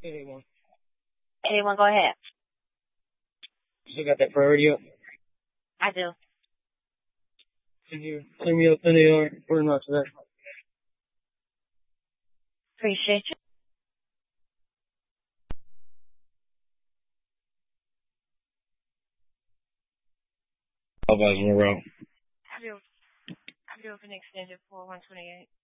81. 81, go ahead. Still got that priority up? I do. Can you clean me up any or not today? Appreciate you. How about in a row? I do an extended for 128.